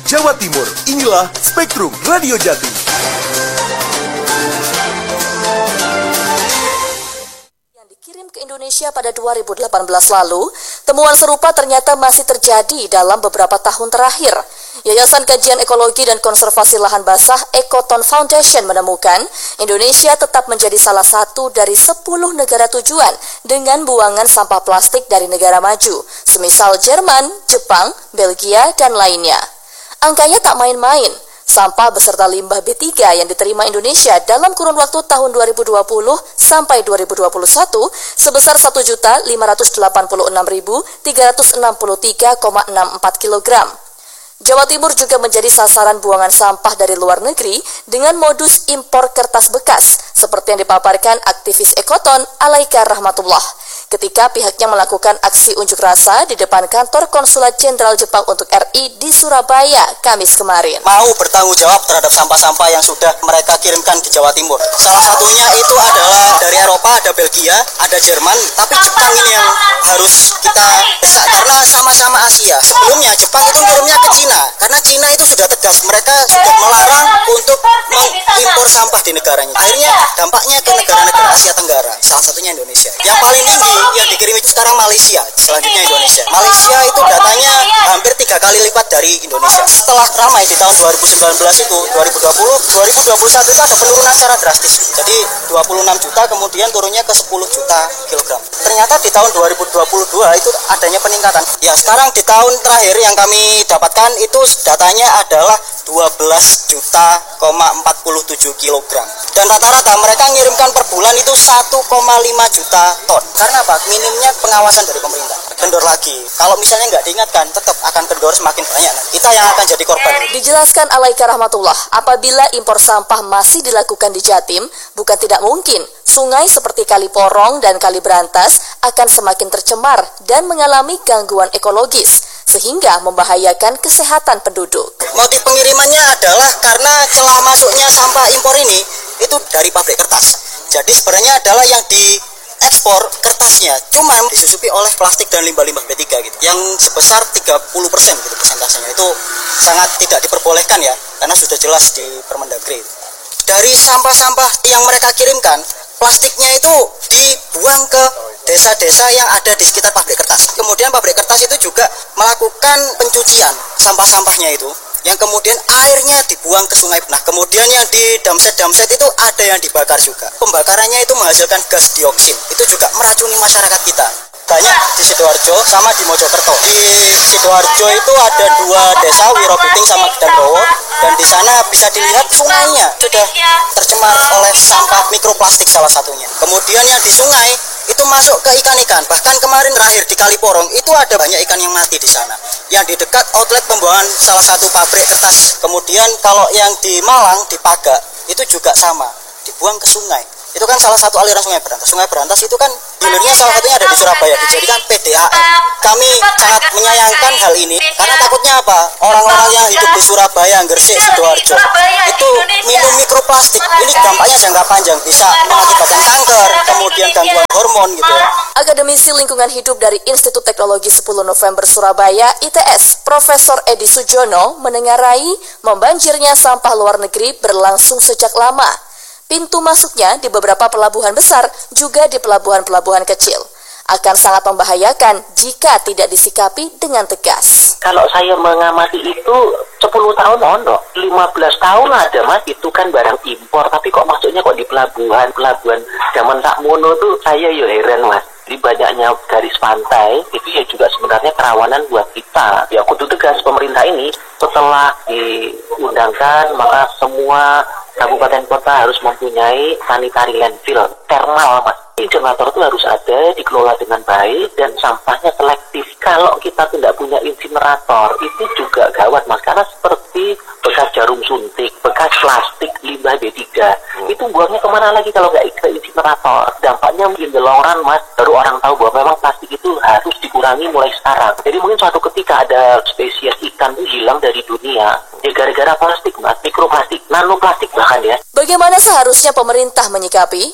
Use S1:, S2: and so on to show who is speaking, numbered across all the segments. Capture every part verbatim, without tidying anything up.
S1: Jawa Timur. Inilah Spektrum Radio Jatim.
S2: Yang dikirim ke Indonesia pada dua ribu delapan belas lalu, temuan serupa ternyata masih terjadi dalam beberapa tahun terakhir. Yayasan Kajian Ekologi dan Konservasi Lahan Basah Ekoton Foundation menemukan Indonesia tetap menjadi salah satu dari sepuluh negara tujuan dengan buangan sampah plastik dari negara maju, semisal Jerman, Jepang, Belgia, dan lainnya. Angkanya tak main-main. Sampah beserta limbah B tiga yang diterima Indonesia dalam kurun waktu tahun dua ribu dua puluh sampai dua ribu dua puluh satu sebesar satu juta lima ratus delapan puluh enam ribu tiga ratus enam puluh tiga koma enam empat kilogram. Jawa Timur juga menjadi sasaran buangan sampah dari luar negeri dengan modus impor kertas bekas, seperti yang dipaparkan aktivis Ekoton Alaika Rahmatullah ketika pihaknya melakukan aksi unjuk rasa di depan kantor Konsulat Jenderal Jepang untuk R I di Surabaya, Kamis kemarin.
S3: Mau bertanggung jawab terhadap sampah-sampah yang sudah mereka kirimkan ke Jawa Timur. Salah satunya itu adalah dari Eropa, ada Belgia, ada Jerman, tapi Jepang ini yang harus kita desak karena sama-sama Asia. Sebelumnya Jepang itu kirimnya ke Cina, karena Cina itu sudah tegas, mereka sudah melarang untuk mengimpor sampah di negaranya. Akhirnya dampaknya ke negara-negara Asia Tenggara, salah satunya Indonesia. Yang paling tinggi yang dikirim itu sekarang Malaysia, selanjutnya Indonesia. Malaysia itu datanya hampir tiga kali lipat dari Indonesia. Setelah ramai di tahun dua ribu sembilan belas itu, dua ribu dua puluh, dua ribu dua puluh satu itu ada penurunan secara drastis. Jadi dua puluh enam juta kemudian turunnya ke sepuluh juta kilogram. Ternyata di tahun dua ribu dua puluh dua itu adanya peningkatan. Ya sekarang di tahun terakhir yang kami dapatkan itu datanya adalah dua belas juta empat puluh tujuh kilogram. Dan rata-rata mereka ngirimkan per bulan itu satu koma lima juta ton. Karena apa? Minimnya pengawasan dari pemerintah. Kendor lagi. Kalau misalnya nggak diingatkan, tetap akan kendor semakin banyak. Kita yang akan jadi korban.
S2: Dijelaskan Alaika Rahmatullah, apabila impor sampah masih dilakukan di Jatim, bukan tidak mungkin sungai seperti Kali Porong dan Kali Berantas akan semakin tercemar dan mengalami gangguan ekologis, sehingga membahayakan kesehatan penduduk.
S3: Motif pengirimannya adalah karena celah masuknya sampah impor ini itu dari pabrik kertas. Jadi sebenarnya adalah yang di ekspor kertasnya cuman disusupi oleh plastik dan limbah-limbah B tiga gitu yang sebesar tiga puluh persen gitu persentasenya. Itu sangat tidak diperbolehkan ya, karena sudah jelas di Permendagri. Dari sampah-sampah yang mereka kirimkan, plastiknya itu dibuang ke desa-desa yang ada di sekitar pabrik kertas. Kemudian pabrik kertas itu juga melakukan pencucian sampah-sampahnya itu, yang kemudian airnya dibuang ke sungai. Nah, kemudian yang di damset-damset itu ada yang dibakar juga. Pembakarannya itu menghasilkan gas dioksin. Itu juga meracuni masyarakat kita. Banyak di Sidoarjo sama di Mojokerto. Di Sidoarjo itu ada dua desa, Wirobiting sama Gedandowo, dan di sana bisa dilihat sungainya sudah tercemar oleh sampah mikroplastik salah satunya. Kemudian yang di sungai itu masuk ke ikan-ikan. Bahkan kemarin terakhir di Kali Porong itu ada banyak ikan yang mati di sana. Yang di dekat outlet pembuangan salah satu pabrik kertas. Kemudian kalau yang di Malang di Paga itu juga sama, dibuang ke sungai. Itu kan salah satu aliran Sungai Berantas. Sungai Berantas itu kan hilirnya salah satunya ada di Surabaya, dijadikan P D A M. Kami sangat menyayangkan hal ini karena takutnya apa? Orang-orang yang hidup di Surabaya, Gresik, Sidoarjo itu minum mikroplastik. Ini dampaknya jangka panjang, bisa mengakibatkan kanker, kemudian gangguan hormon gitu ya.
S2: Akademisi Lingkungan Hidup dari Institut Teknologi sepuluh November Surabaya I T S, Profesor Edi Sujono menengarai membanjirnya sampah luar negeri berlangsung sejak lama. Pintu masuknya di beberapa pelabuhan besar, juga di pelabuhan-pelabuhan kecil. Akan sangat membahayakan jika tidak disikapi dengan tegas.
S4: Kalau saya mengamati itu sepuluh tahun ono, lima belas tahun ada mas, itu kan barang impor, tapi kok masuknya kok di pelabuhan, pelabuhan zaman sakmono tuh saya yo heran mas. Jadi banyaknya garis pantai, itu ya juga sebenarnya kerawanan buat kita. Ya kudu tegas pemerintah ini, setelah diundangkan, maka semua kabupaten kota harus mempunyai sanitary landfill, thermal mas. Insinerator itu harus ada, dikelola dengan baik, dan sampahnya selektif. Kalau kita tidak punya insinerator, itu juga gawat mas, karena seperti bekas jarum suntik, bekas plastik, limbah B tiga, hmm. itu buangnya kemana lagi kalau nggak ke insinerator? Dampaknya mungkin the long run mas, baru orang tahu bahwa memang plastik itu harus dikurangi mulai sekarang. Jadi mungkin suatu ketika ada spesies ikan itu hilang dari dunia, ya gara-gara plastik mas, mikroplastik, nanoplastik bahkan ya.
S2: Bagaimana seharusnya pemerintah menyikapi?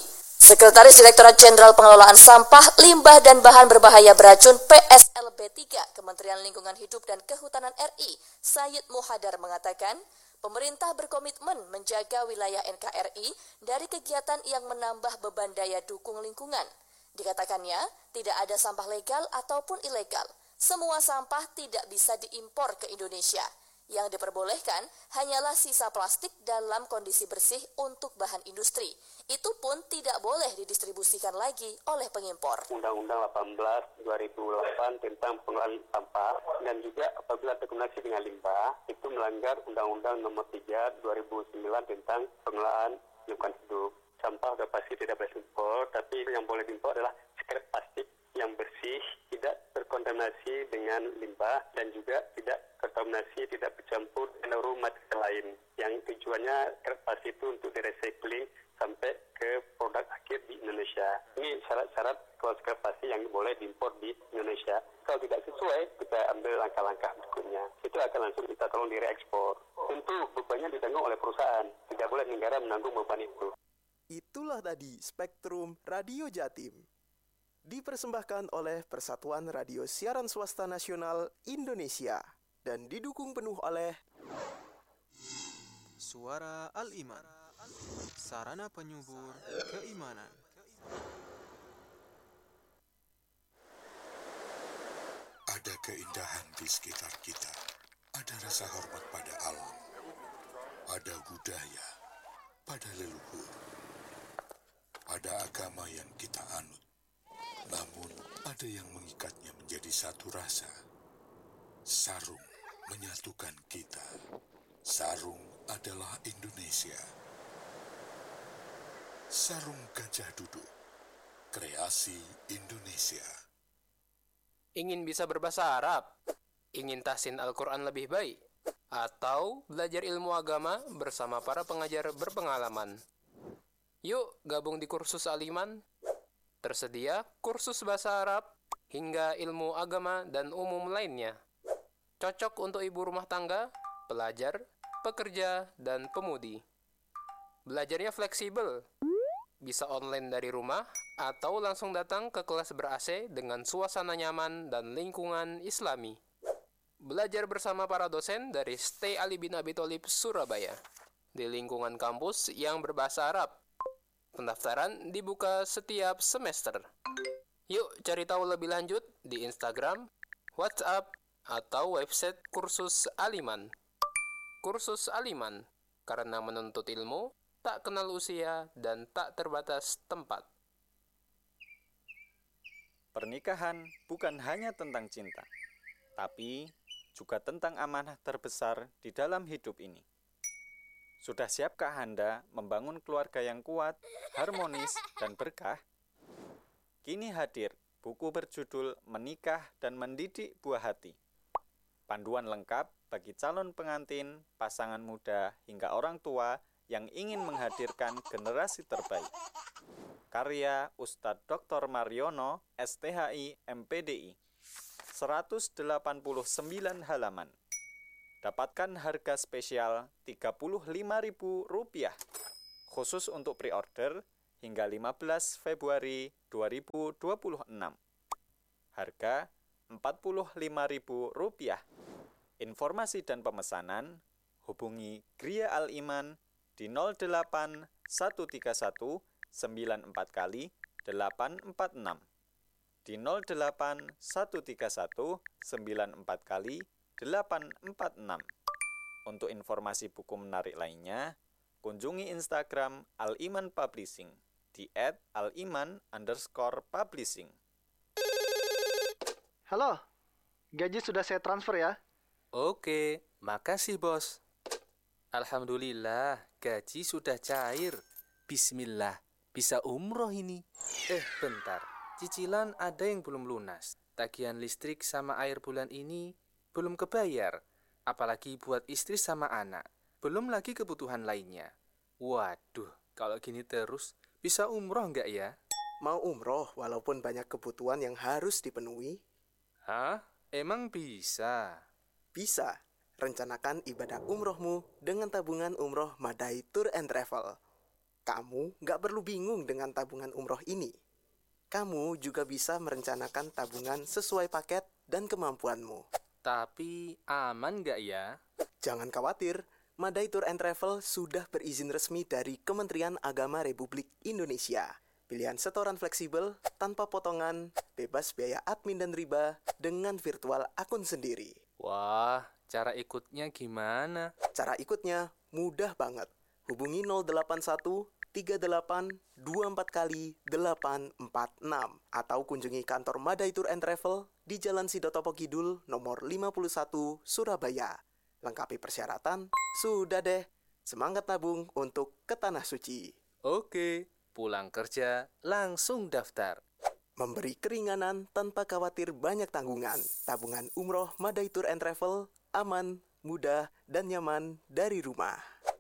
S2: Sekretaris Direktorat Jenderal Pengelolaan Sampah, Limbah dan Bahan Berbahaya Beracun P S L B tiga Kementerian Lingkungan Hidup dan Kehutanan R I, Sayyid Muhadar mengatakan, pemerintah berkomitmen menjaga wilayah N K R I dari kegiatan yang menambah beban daya dukung lingkungan. Dikatakannya, tidak ada sampah legal ataupun ilegal. Semua sampah tidak bisa diimpor ke Indonesia. Yang diperbolehkan hanyalah sisa plastik dalam kondisi bersih untuk bahan industri. Itu pun tidak boleh didistribusikan lagi oleh pengimpor.
S5: Undang-Undang delapan belas dua ribu delapan tentang pengelolaan sampah dan juga apabila terkoneksi dengan limbah itu melanggar Undang-Undang Nomor tiga dua ribu sembilan tentang pengelolaan lingkungan hidup. Sampah sudah pasti tidak boleh diimpor, tapi yang boleh diimpor adalah skrap plastik yang bersih, tidak terkontaminasi dengan limbah dan juga tidak terkontaminasi, tidak bercampur dengan rumah lain. Yang tujuannya skrap plastik itu untuk direcycling sampai ke produk akhir di Indonesia. Ini syarat-syarat kalau skrap plastik yang boleh diimpor di Indonesia. Kalau tidak sesuai, kita ambil langkah-langkah berikutnya. Itu akan langsung kita tolong direekspor. Tentu bebannya ditanggung oleh perusahaan. Tidak boleh negara menanggung beban itu.
S1: Itulah tadi Spektrum Radio Jatim. Dipersembahkan oleh Persatuan Radio Siaran Swasta Nasional Indonesia dan didukung penuh oleh
S6: Suara Al-Iman, sarana penyubur keimanan.
S7: Ada keindahan di sekitar kita. Ada rasa hormat pada alam. Ada budaya pada leluhur. Ada agama yang kita anut. Namun ada yang mengikatnya menjadi satu rasa. Sarung menyatukan kita. Sarung adalah Indonesia. Sarung Gajah Duduk, kreasi Indonesia.
S8: Ingin bisa berbahasa Arab? Ingin tahsin Al-Quran lebih baik? Atau belajar ilmu agama bersama para pengajar berpengalaman? Yuk gabung di kursus Al-Iman. Tersedia kursus bahasa Arab hingga ilmu agama dan umum lainnya. Cocok untuk ibu rumah tangga, pelajar, pekerja, dan pemudi. Belajarnya fleksibel. Bisa online dari rumah atau langsung datang ke kelas ber-A C dengan suasana nyaman dan lingkungan Islami. Belajar bersama para dosen dari Stay Ali bin Abi Thalib Surabaya di lingkungan kampus yang berbahasa Arab. Pendaftaran dibuka setiap semester. Yuk cari tahu lebih lanjut di Instagram, WhatsApp, atau website kursus Al-Iman. Kursus Al-Iman, karena menuntut ilmu, tak kenal usia dan tak terbatas tempat.
S9: Pernikahan bukan hanya tentang cinta, tapi juga tentang amanah terbesar di dalam hidup ini. Sudah siapkah Anda membangun keluarga yang kuat, harmonis, dan berkah? Kini hadir buku berjudul Menikah dan Mendidik Buah Hati. Panduan lengkap bagi calon pengantin, pasangan muda, hingga orang tua yang ingin menghadirkan generasi terbaik. Karya Ustadz Doktor Mariono, S T H I M P D I. seratus delapan puluh sembilan halaman. Dapatkan harga spesial tiga puluh lima ribu rupiah khusus untuk pre-order hingga lima belas Februari dua ribu dua puluh enam. Harga empat puluh lima ribu rupiah. Informasi dan pemesanan hubungi Gria Al-Iman di nol delapan satu tiga satu sembilan empat kali delapan empat enam, di nol delapan satu tiga satu sembilan empat kali delapan empat enam. Untuk informasi buku menarik lainnya, kunjungi Instagram Al-Iman Publishing di et aliman underscore publishing.
S10: Halo, gaji sudah saya transfer ya.
S8: Oke, makasih bos. Alhamdulillah, gaji sudah cair. Bismillah, bisa umroh ini. Eh, bentar. Cicilan ada yang belum lunas. Tagihan listrik sama air bulan ini belum kebayar, apalagi buat istri sama anak. Belum lagi kebutuhan lainnya. Waduh, kalau gini terus, bisa umroh nggak ya?
S1: Mau umroh walaupun banyak kebutuhan yang harus dipenuhi?
S8: Hah? Emang bisa?
S1: Bisa. Rencanakan ibadah umrohmu dengan tabungan umroh Madai Tour and Travel. Kamu nggak perlu bingung dengan tabungan umroh ini. Kamu juga bisa merencanakan tabungan sesuai paket dan kemampuanmu.
S8: Tapi aman nggak ya?
S1: Jangan khawatir, Madai Tour and Travel sudah berizin resmi dari Kementerian Agama Republik Indonesia. Pilihan setoran fleksibel, tanpa potongan, bebas biaya admin dan riba, dengan virtual akun sendiri.
S8: Wah, cara ikutnya gimana?
S1: Cara ikutnya mudah banget. Hubungi nol delapan satu tiga delapan dua empat kali delapan empat enam atau kunjungi kantor Madai Tour and Travel di Jalan Sidotopo Kidul nomor lima puluh satu Surabaya. Lengkapi persyaratan, sudah deh. Semangat nabung untuk ke Tanah Suci.
S8: Oke, pulang kerja langsung daftar.
S1: Memberi keringanan tanpa khawatir banyak tanggungan. Tabungan umroh Madai Tour and Travel aman, mudah, dan nyaman dari rumah.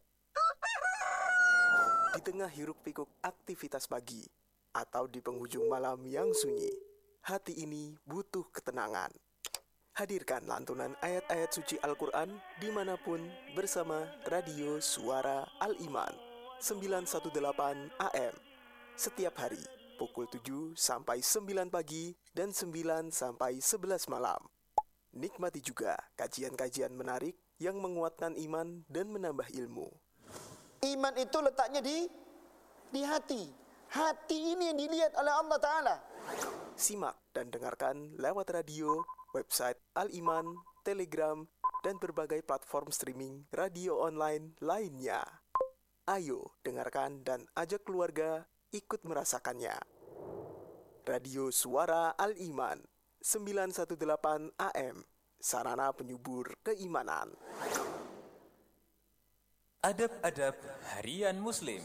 S1: Di tengah hiruk-pikuk aktivitas pagi atau di penghujung malam yang sunyi, hati ini butuh ketenangan. Hadirkan lantunan ayat-ayat suci Al-Quran dimanapun bersama Radio Suara Al-Iman sembilan satu delapan A M setiap hari pukul tujuh sampai sembilan pagi dan sembilan sampai sebelas malam. Nikmati juga kajian-kajian menarik yang menguatkan iman dan menambah ilmu.
S11: Iman itu letaknya di di hati. Hati ini yang dilihat oleh Allah Ta'ala.
S1: Simak dan dengarkan lewat radio, website Al-Iman, Telegram, dan berbagai platform streaming radio online lainnya. Ayo dengarkan dan ajak keluarga ikut merasakannya. Radio Suara Al-Iman sembilan satu delapan A M, sarana penyubur keimanan.
S12: Adab-adab harian Muslim.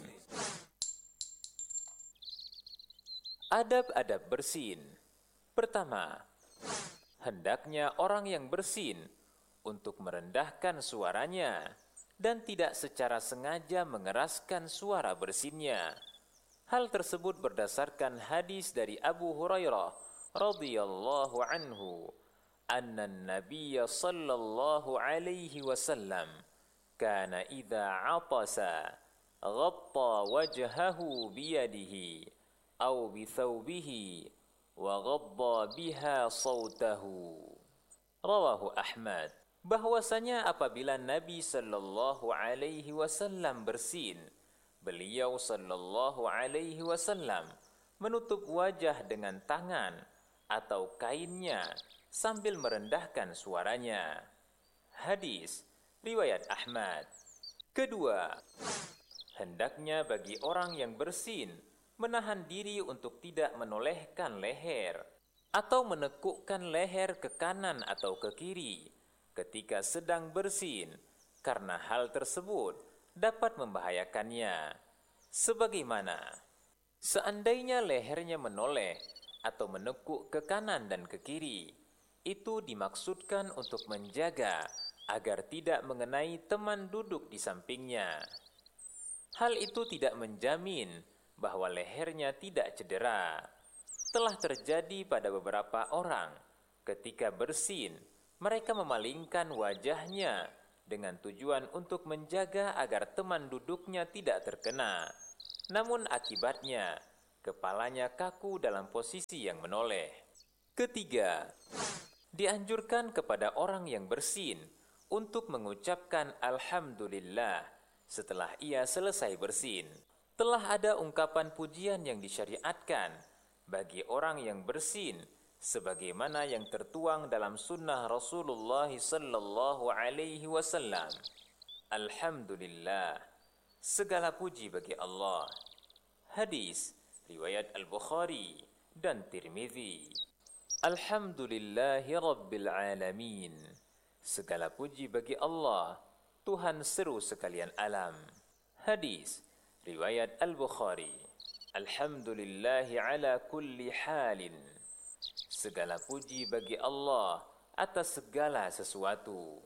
S12: Adab-adab bersin. Pertama, hendaknya orang yang bersin untuk merendahkan suaranya dan tidak secara sengaja mengeraskan suara bersinnya. Hal tersebut berdasarkan hadis dari Abu Hurairah radhiyallahu anhu, anna an-nabiyya sallallahu alaihi wasallam kana idza 'atasa ghatta wajhahu biyadihi aw bi thawbihi wa ghadda biha sautahu. Rawahu Ahmad. Bahwasanya apabila Nabi sallallahu alaihi wasallam bersin, beliau sallallahu alaihi wasallam menutup wajah dengan tangan atau kainnya sambil merendahkan suaranya. Hadis riwayat Ahmad. Kedua, hendaknya bagi orang yang bersin menahan diri untuk tidak menolehkan leher atau menekukkan leher ke kanan atau ke kiri ketika sedang bersin, karena hal tersebut dapat membahayakannya. Sebagaimana seandainya lehernya menoleh atau menekuk ke kanan dan ke kiri, itu dimaksudkan untuk menjaga agar tidak mengenai teman duduk di sampingnya. Hal itu tidak menjamin bahwa lehernya tidak cedera. Telah terjadi pada beberapa orang ketika bersin, mereka memalingkan wajahnya dengan tujuan untuk menjaga agar teman duduknya tidak terkena. Namun akibatnya, kepalanya kaku dalam posisi yang menoleh. Ketiga, dianjurkan kepada orang yang bersin untuk mengucapkan Alhamdulillah setelah ia selesai bersin. Telah ada ungkapan pujian yang disyariatkan bagi orang yang bersin, sebagaimana yang tertuang dalam sunnah Rasulullah sallallahu alaihi wasallam. Alhamdulillah, segala puji bagi Allah. Hadis riwayat Al-Bukhari dan Tirmidzi. Alhamdulillahi Rabbil Alamin. Segala puji bagi Allah, Tuhan seru sekalian alam. Hadis riwayat Al-Bukhari. Alhamdulillahi ala kulli halin. Segala puji bagi Allah atas segala sesuatu.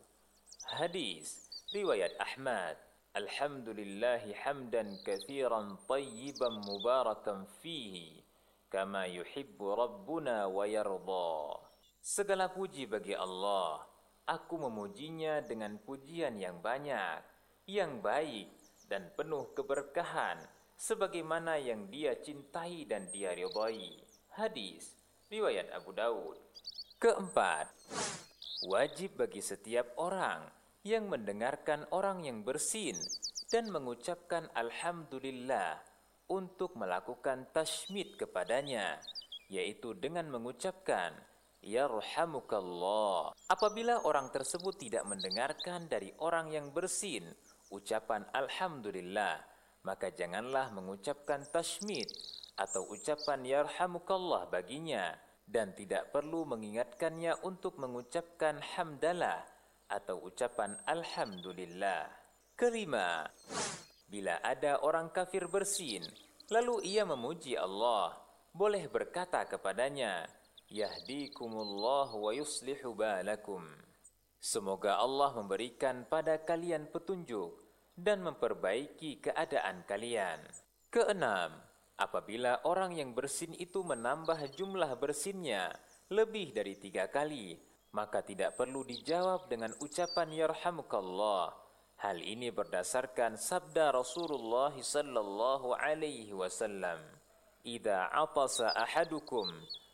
S12: Hadis riwayat Ahmad. Alhamdulillahi hamdan katsiran tayyiban mubarakan fihi kama yuhibbu rabbuna wa yarda. Segala puji bagi Allah, aku memujinya dengan pujian yang banyak, yang baik dan penuh keberkahan, sebagaimana yang dia cintai dan dia ridhai. Hadis riwayat Abu Daud. Keempat, wajib bagi setiap orang yang mendengarkan orang yang bersin dan mengucapkan alhamdulillah untuk melakukan tashmid kepadanya, yaitu dengan mengucapkan yarhamukallah. Apabila orang tersebut tidak mendengarkan dari orang yang bersin ucapan alhamdulillah, maka janganlah mengucapkan tashmid atau ucapan yarhamukallah baginya, dan tidak perlu mengingatkannya untuk mengucapkan hamdalah atau ucapan alhamdulillah. Kelima, bila ada orang kafir bersin lalu ia memuji Allah, boleh berkata kepadanya, yahdikumullah wa yuslihu balakum. Semoga Allah memberikan pada kalian petunjuk dan memperbaiki keadaan kalian. Keenam, apabila orang yang bersin itu menambah jumlah bersinnya lebih dari tiga kali, maka tidak perlu dijawab dengan ucapan yarhamukallah. Hal ini berdasarkan sabda Rasulullah sallallahu alaihi wasallam, "Idza atasa ahadukum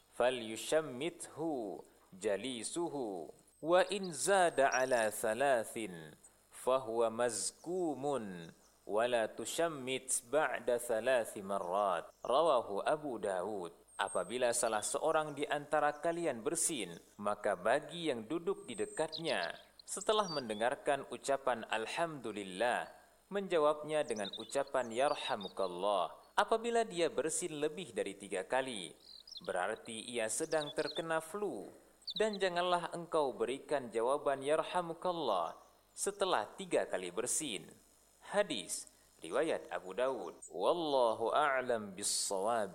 S12: falyushammithu jalisuhu wa in zada ala thalathin fahuwa mazkumun wa la tushammit ba'da thalathi marrat." Rawahu Abu Daud. Apabila salah seorang di antara kalian bersin, maka bagi yang duduk di dekatnya setelah mendengarkan ucapan alhamdulillah, menjawabnya dengan ucapan yarhamukallah. Apabila dia bersin lebih dari tiga kali, berarti ia sedang terkena flu, dan janganlah engkau berikan jawaban yarhamukallah setelah tiga kali bersin. Hadis riwayat Abu Daud. Wallahu a'lam bis-shawab.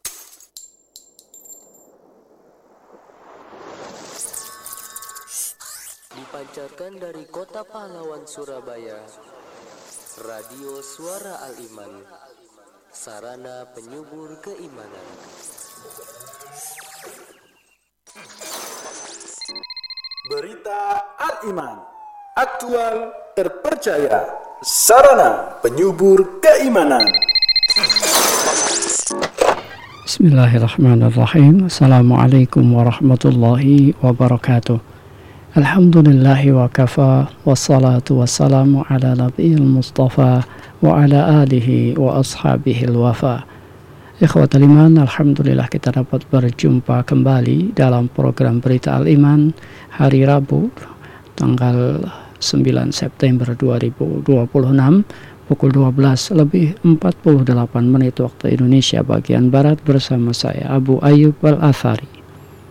S13: Dipancarkan dari Kota Pahlawan Surabaya, Radio Suara Al-Iman, sarana penyubur keimanan.
S14: Berita Al-Iman, aktual, terpercaya, sarana penyubur keimanan.
S15: Bismillahirrahmanirrahim. Assalamualaikum warahmatullahi wabarakatuh. Alhamdulillahi wa kafa, wassalatu wassalamu ala nabiyil mustafa wa ala alihi wa ashabihi al-wafa. Ikhwatal iman, alhamdulillah kita dapat berjumpa kembali dalam program Berita Al-Iman hari Rabu tanggal sembilan September dua ribu dua puluh enam pukul dua belas lebih empat puluh delapan menit waktu Indonesia bagian Barat, bersama saya Abu Ayyub Al-Athari.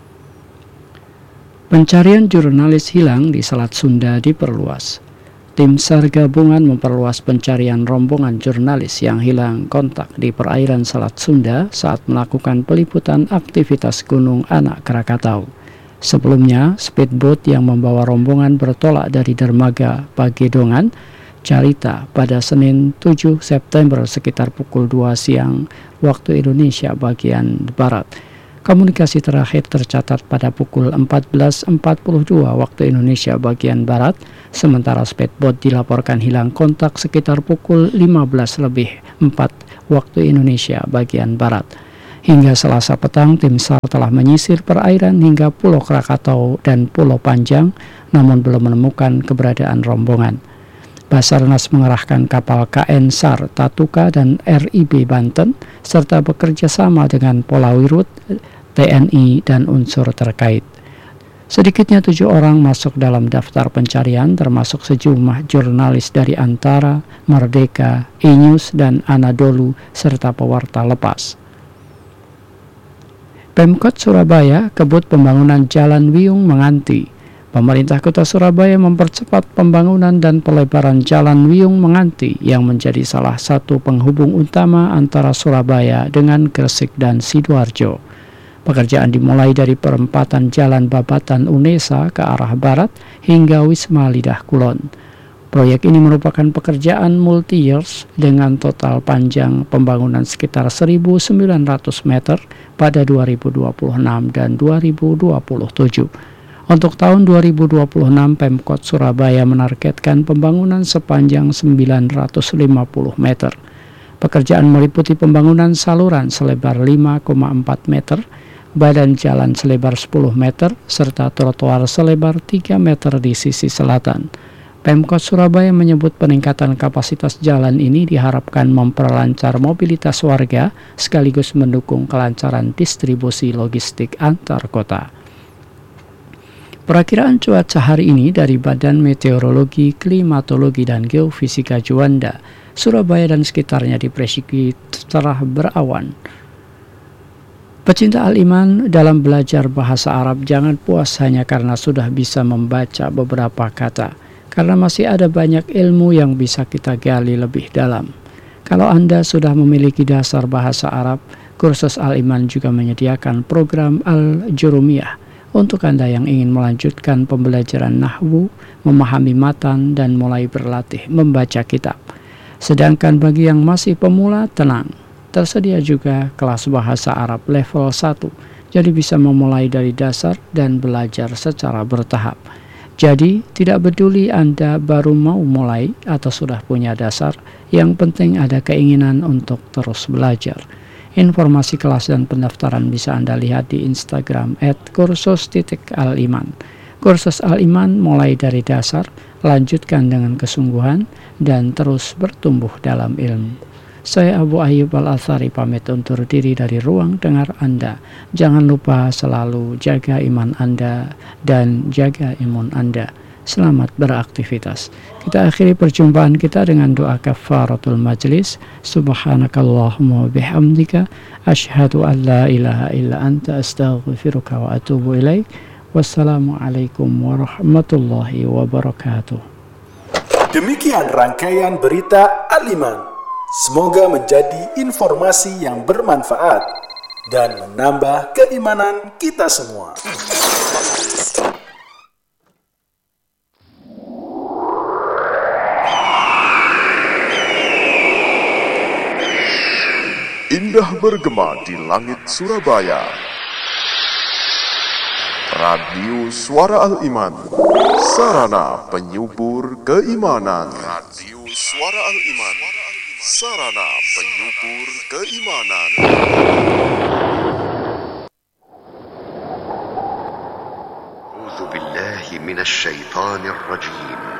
S15: Pencarian jurnalis hilang di Selat Sunda diperluas. Tim SAR gabungan memperluas pencarian rombongan jurnalis yang hilang kontak di perairan Selat Sunda saat melakukan peliputan aktivitas Gunung Anak Krakatau. Sebelumnya, speedboat yang membawa rombongan bertolak dari dermaga Pagedongan, Carita pada Senin tujuh September sekitar pukul dua siang waktu Indonesia bagian Barat. Komunikasi terakhir tercatat pada pukul empat belas empat puluh dua waktu Indonesia bagian Barat, sementara speedboat dilaporkan hilang kontak sekitar pukul lima belas lebih empat waktu Indonesia bagian Barat. Hingga Selasa petang, tim SAR telah menyisir perairan hingga Pulau Krakatau dan Pulau Panjang, namun belum menemukan keberadaan rombongan. Basarnas mengerahkan kapal K N SAR Tatuka dan R I B Banten, serta bekerja sama dengan Polawirut, T N I, dan unsur terkait. Sedikitnya tujuh orang masuk dalam daftar pencarian, termasuk sejumlah jurnalis dari Antara, Merdeka, E-News, dan Anadolu, serta pewarta lepas. Pemkot Surabaya kebut pembangunan Jalan Wiyung Menganti. Pemerintah Kota Surabaya mempercepat pembangunan dan pelebaran Jalan Wiyung Menganti yang menjadi salah satu penghubung utama antara Surabaya dengan Gresik dan Sidoarjo. Pekerjaan dimulai dari perempatan Jalan Babatan Unesa ke arah barat hingga Wisma Lidah Kulon. Proyek ini merupakan pekerjaan multi-years dengan total panjang pembangunan sekitar seribu sembilan ratus meter pada dua ribu dua puluh enam dan dua ribu dua puluh tujuh. Untuk tahun dua ribu dua puluh enam, Pemkot Surabaya menargetkan pembangunan sepanjang sembilan ratus lima puluh meter. Pekerjaan meliputi pembangunan saluran selebar lima koma empat meter, badan jalan selebar sepuluh meter, serta trotoar selebar tiga meter di sisi selatan. Pemkot Surabaya menyebut peningkatan kapasitas jalan ini diharapkan memperlancar mobilitas warga sekaligus mendukung kelancaran distribusi logistik antar kota. Perakiraan cuaca hari ini dari Badan Meteorologi, Klimatologi, dan Geofisika Juanda, Surabaya dan sekitarnya diprediksi cerah berawan. Pecinta al-iman dalam belajar bahasa Arab jangan puas hanya karena sudah bisa membaca beberapa kata, karena masih ada banyak ilmu yang bisa kita gali lebih dalam. Kalau Anda sudah memiliki dasar bahasa Arab, kursus al-iman juga menyediakan program Al-Jurumiyah untuk Anda yang ingin melanjutkan pembelajaran nahwu, memahami matan, dan mulai berlatih membaca kitab. Sedangkan bagi yang masih pemula, tenang. Tersedia juga kelas bahasa Arab level satu, jadi bisa memulai dari dasar dan belajar secara bertahap. Jadi, tidak peduli Anda baru mau mulai atau sudah punya dasar, yang penting ada keinginan untuk terus belajar. Informasi kelas dan pendaftaran bisa Anda lihat di Instagram et kursus titik al-iman. Kursus al-iman mulai dari dasar, lanjutkan dengan kesungguhan, dan terus bertumbuh dalam ilmu. Saya Abu Ayyub Al-Athari pamit undur diri dari ruang dengar Anda. Jangan lupa selalu jaga iman Anda dan jaga imun Anda. Selamat beraktivitas. Kita akhiri perjumpaan kita dengan doa kafaratul majlis. Subhanakallahumma bihamdika asyhadu an la ilaha illa anta astaghfiruka wa atubu ilaik. Wassalamualaikum warahmatullahi wabarakatuh.
S14: Demikian rangkaian berita Al-Iman. Semoga menjadi informasi yang bermanfaat dan menambah keimanan kita semua.
S16: Indah bergema di langit Surabaya. Radio Suara Al-Iman, sarana penyubur keimanan. Radio Suara Al-Iman, sarana penyubur keimanan.
S17: A'udzu billahi minasy syaithanir rajim.